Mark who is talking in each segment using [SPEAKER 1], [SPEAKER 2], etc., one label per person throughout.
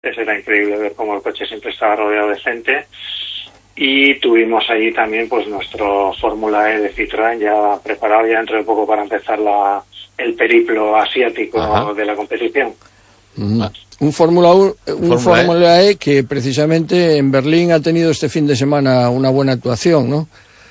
[SPEAKER 1] Eso era increíble ver cómo el coche siempre estaba rodeado de gente. Y tuvimos allí también pues nuestro Fórmula E de Citroën ya preparado ya dentro de poco para empezar el periplo asiático de la competición.
[SPEAKER 2] Un Fórmula E que precisamente en Berlín ha tenido este fin de semana una buena actuación, ¿no?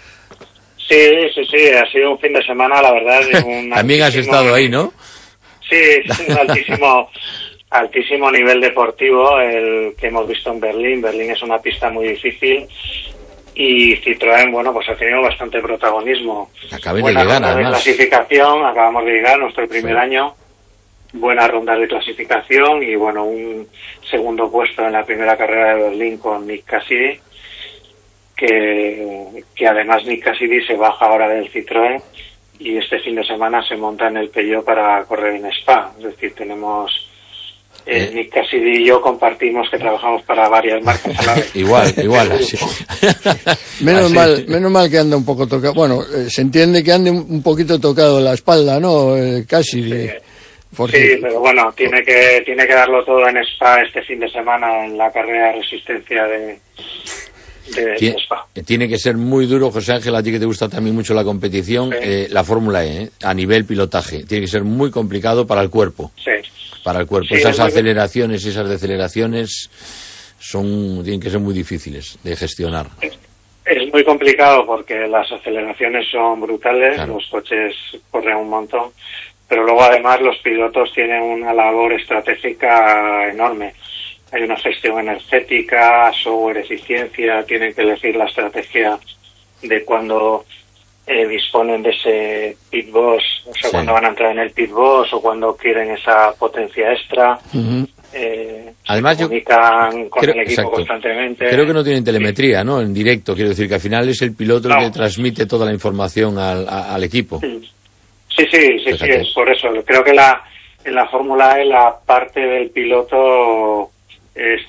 [SPEAKER 1] Sí, ha sido un fin de semana, la verdad.
[SPEAKER 3] También has estado ahí, ¿no?
[SPEAKER 1] Sí, un altísimo nivel deportivo el que hemos visto en Berlín. Berlín es una pista muy difícil y Citroën, bueno, pues ha tenido bastante protagonismo.
[SPEAKER 3] Acabamos de llegar,
[SPEAKER 1] además. Clasificación, acabamos de llegar, nuestro primer año. Buenas rondas de clasificación y, bueno, un segundo puesto en la primera carrera de Berlín con Nick Cassidy, que además Nick Cassidy se baja ahora del Citroën y este fin de semana se monta en el Peugeot para correr en Spa. Es decir, tenemos... Nick Cassidy y yo compartimos que trabajamos para varias marcas a la vez.
[SPEAKER 3] igual. Así.
[SPEAKER 2] Menos mal que anda un poco tocado. Bueno, se entiende que ande un poquito tocado la espalda, ¿no? Cassidy.
[SPEAKER 1] Sí, pero bueno, tiene que darlo todo en Spa este fin de semana en la carrera de resistencia de Spa.
[SPEAKER 3] Tiene que ser muy duro, José Ángel, a ti que te gusta también mucho la competición, la Fórmula E, a nivel pilotaje. Tiene que ser muy complicado para el cuerpo.
[SPEAKER 1] Sí.
[SPEAKER 3] Para el cuerpo. Sí, esas aceleraciones, esas deceleraciones tienen que ser muy difíciles de gestionar.
[SPEAKER 1] Es muy complicado porque las aceleraciones son brutales, claro. Los coches corren un montón, pero luego además los pilotos tienen una labor estratégica enorme. Hay una gestión energética, software, eficiencia, tienen que elegir la estrategia de cuando disponen de ese pit boss, o sea, cuando van a entrar en el pit boss o cuando quieren esa potencia extra.
[SPEAKER 3] Además,
[SPEAKER 1] se comunican con el equipo constantemente.
[SPEAKER 3] Creo que no tienen telemetría, ¿no? En directo, quiero decir que al final es el piloto el que transmite toda la información al equipo.
[SPEAKER 1] Sí, es por eso. Creo que en la Fórmula E la parte del piloto es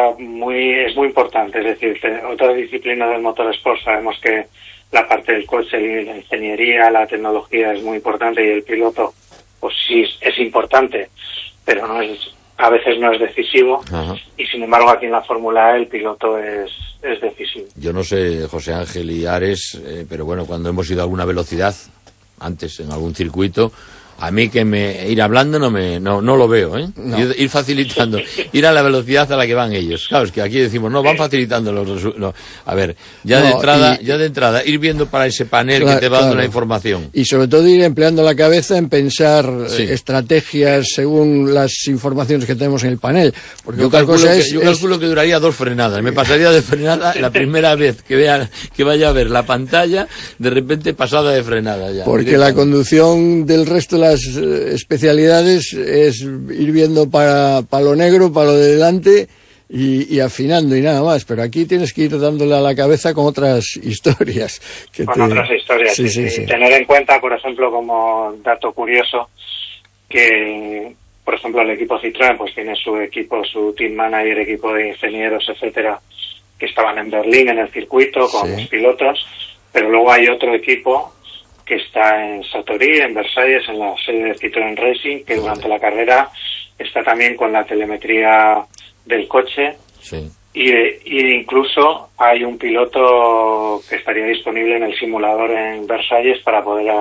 [SPEAKER 1] muy importante. Es decir, otras disciplinas del motorsport sabemos que la parte del coche, la ingeniería, la tecnología es muy importante y el piloto, pues sí, es importante, pero a veces no es decisivo. Ajá. Y sin embargo aquí en la Fórmula E el piloto es decisivo.
[SPEAKER 3] Yo no sé, José Ángel y Ares, pero bueno, cuando hemos ido a alguna velocidad, antes en algún circuito, a mí que ir hablando no lo veo, ¿eh? No. Ir facilitando, ir a la velocidad a la que van ellos. Claro, es que aquí decimos, no, van facilitando los resultados. A ver, ya de entrada, ir viendo para ese panel que te va dando la información.
[SPEAKER 2] Y sobre todo ir empleando la cabeza en pensar estrategias según las informaciones que tenemos en el panel. Porque
[SPEAKER 3] yo calculo que duraría 2 frenadas. Me pasaría de frenada la primera vez que vaya a ver la pantalla, de repente pasada de frenada ya.
[SPEAKER 2] Porque la conducción del resto de las especialidades es ir viendo para lo negro, para lo de delante y afinando y nada más, pero aquí tienes que ir dándole a la cabeza con otras historias.
[SPEAKER 1] Otras historias, sí. Tener en cuenta, por ejemplo, como dato curioso, que por ejemplo el equipo Citroën pues tiene su equipo, su team manager, equipo de ingenieros, etcétera, que estaban en Berlín en el circuito con los pilotos, pero luego hay otro equipo que está en Satori, en Versalles, en la sede de Citroën Racing, que durante la carrera está también con la telemetría del coche.
[SPEAKER 3] Sí.
[SPEAKER 1] Y incluso hay un piloto que estaría disponible en el simulador en Versalles para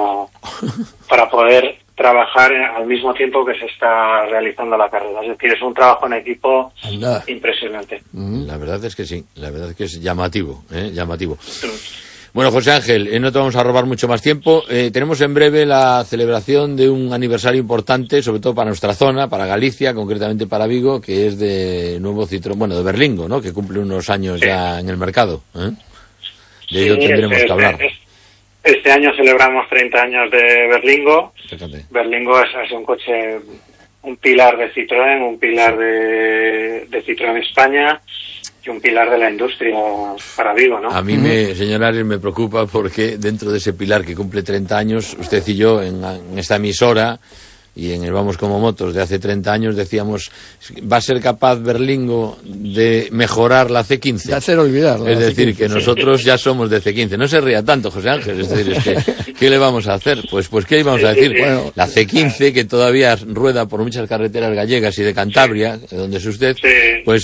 [SPEAKER 1] poder trabajar al mismo tiempo que se está realizando la carrera. Es decir, es un trabajo en equipo impresionante.
[SPEAKER 3] La verdad es que sí, la verdad es que es llamativo, llamativo. Bueno, José Ángel, no te vamos a robar mucho más tiempo. Tenemos en breve la celebración de un aniversario importante, sobre todo para nuestra zona, para Galicia, concretamente para Vigo, que es de nuevo Citroën, de Berlingo, ¿no? Que cumple unos años ya en el mercado. De ello tendremos que hablar.
[SPEAKER 1] Este año celebramos 30 años de Berlingo. Fíjate. Berlingo es un coche, un pilar de Citroën, un pilar de Citroën España, y un pilar de la industria para Vigo, ¿no?
[SPEAKER 3] A mí, señor Ares, me preocupa porque dentro de ese pilar que cumple 30 años, usted y yo, en esta emisora, y en el Vamos como Motos de hace 30 años decíamos, ¿va a ser capaz Berlingo de mejorar la C15?
[SPEAKER 2] De hacer olvidarla.
[SPEAKER 3] Es decir, que nosotros ya somos de C15. No se ría tanto, José Ángel. Es decir, es que, ¿qué le vamos a hacer? Pues ¿qué íbamos a decir? Bueno, la C15, que todavía rueda por muchas carreteras gallegas y de Cantabria, donde es usted, pues